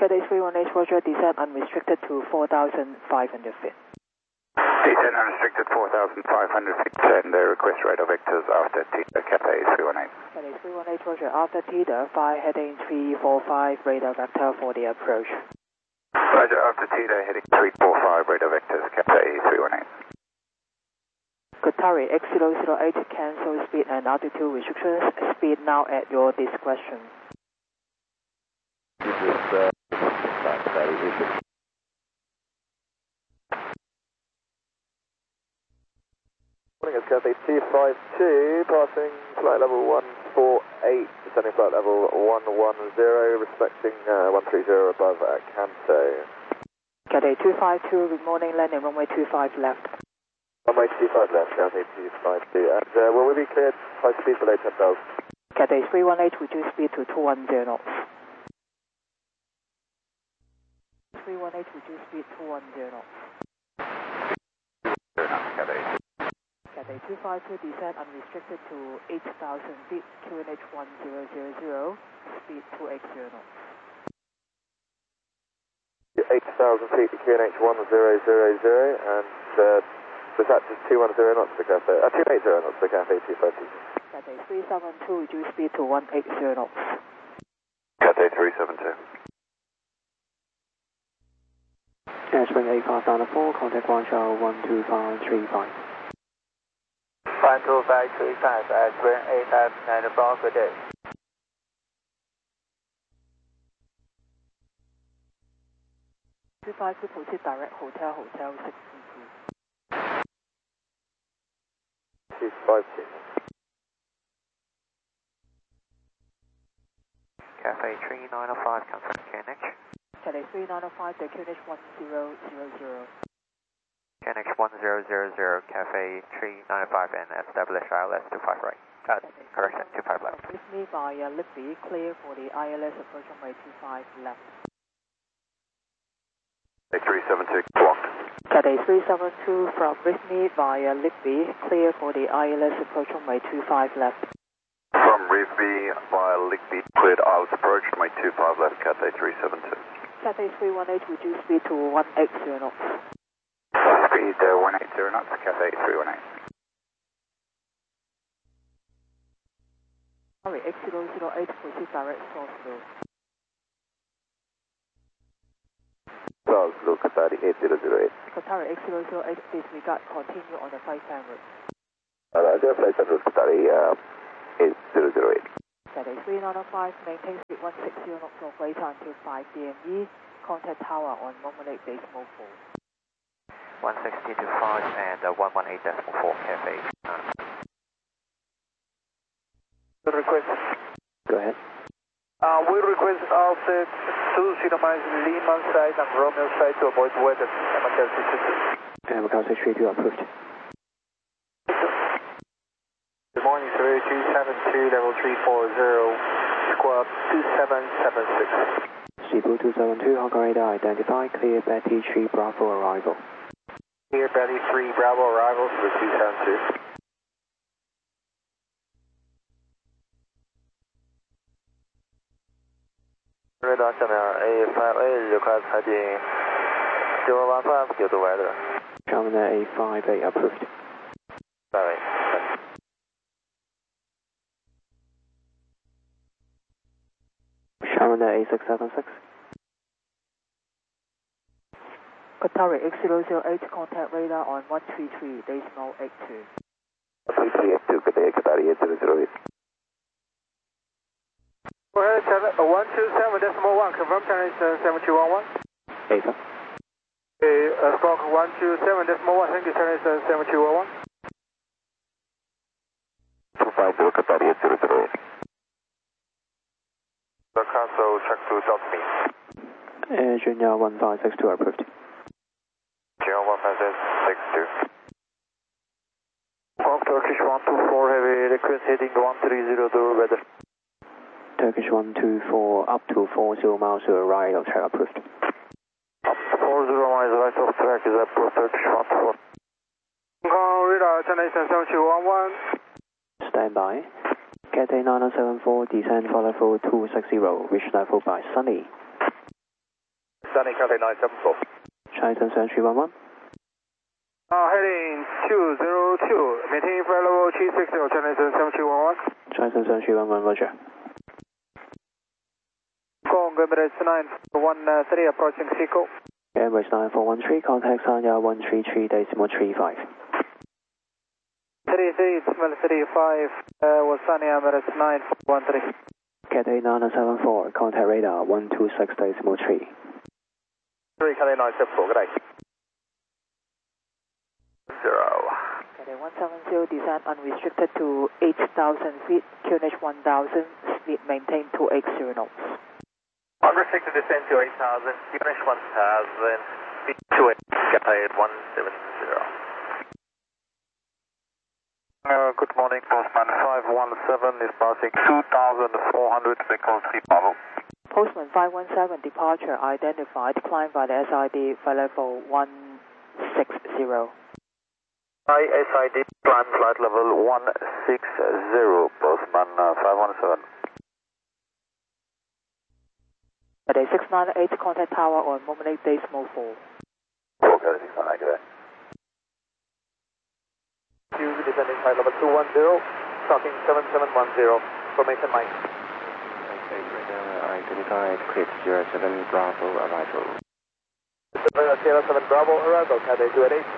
Cathay 318, Roger, descent unrestricted to 4,500 feet. Descent unrestricted 4,500 feet, and request radar vectors after Theta, Cathay 318. Cathay 318, Roger, after Theta, fly heading 345, radar vector for the approach. Roger, after Theta, heading 345, radar vectors, Cathay 318. Qatari X008, cancel speed and altitude restrictions, speed now at your discretion. This is Morning, it's Cathay 252, passing flight level 148, descending flight level 110, respecting 130 above at Canto. Cathay 252, good morning, landing runway 25 left. Runway 25 left, Cathay 252, and will we be cleared high speed below 10,000? Cathay 318, reduce speed to 210 knots. 318, reduce speed 210 knots. Cathay 252, descent unrestricted to 8,000 feet, QNH 1000, speed 280 knots. 8,000 feet to QNH 1000, and was that just 210 knots for Cathay? 280 knots for Cathay 252. Cathay 372, reduce speed to 180 knots. Cathay 372. Spring 8 car down to 4, contact Guangzhou 12535. 12535 at Spring 8 at 94, good day. To proceed direct hotel 622. 252. Cathay 3905, confirm QNH. Cathay 3905, the QNH 1000. QNH 1000, Cathay 3905 and establish ILS 25 right. Correction, 25 left. With me via Libby, clear for the ILS approach runway 25 left. Cathay 372, blocked. Cathay 372 from Rivne via Libby, clear for the ILS approach runway 25 left. From Rivne via Ligby, cleared ILS approach, runway 25 left, Cathay 372. Cathay 318, reduce speed to 180 knots. Speed 180 knots, Cathay 318. Sorry, X008, proceed direct source road. Charles Blue, Qatari 8008. Qatari X008, disregard, continue on the flight plan route. Roger, flight plan route Qatari 8008. Cathay 3905, maintain speed 160 knots of later until 5 DME. Contact tower on 118.4. 160 to 5 and 118.4, Cathay. Request. Go ahead. We request offset 20 miles Lima side and Romeo side to avoid weather emergency system. Macau 632 approved. Good morning, sir. 272, level 340, squad 2776. Cebu 272, Hong Kong radar identified, clear Betty 3 Bravo arrival. Clear Betty 3 Bravo arrival for the 272. Radar 下面 A58 request heading 015 due to weather. Terminal A58 approved. Sorry. Terminal A676. Qatari X008, contact radar on 133, decimal 82. 13382, Qatari 8008. Go ahead, 127.1, confirm channel 7211. Ava. Squawk 127.1, thank you, channel 7211. 250, Qatari 8008. The console check to dot me. Junior 1562 approved. Junior 1562. Squawk Turkish 124, heavy request heading 1302 weather. Turkish 124 up to 40 miles to the right of track approved. Up to 40 miles right of track is approved, Turkish 124. Hong Kong radar, channel 7211. Stand by. Cathay 9074, descend for level 260, reach level by Sunny. Sunny Cathay 974. Triton 7311. Heading 202, maintaining flight level 360, Triton 7311. Triton 7311, roger. Go Emirates 913, approaching Seco. Emirates 9413, contact Sanya 133.35. 33.35, was Sunny Emirates 913. Cathay 974, contact radar 126.3. 3 Cathay 974, good day. 0. Cathay 170, descent unrestricted to 8,000 feet, QNH 1000, speed maintain 280 knots. Unrestricted descent to 8,000, QNH 1000, speed 28, Cathay 170. Good morning, Postman 517 is passing 2,400, vehicles 3 Bravo. Postman 517, departure identified, climb by the SID, flight level 160. SID, climb flight level 160, Postman 517. Cathay 698, contact tower on Mominate Decimal 4. Okay, 698, good day. Descending flight level 210, tracking 7710, formation Mike. I-25, cleared 07 Bravo, arrival. 07 Bravo, arrival, Cathay 288.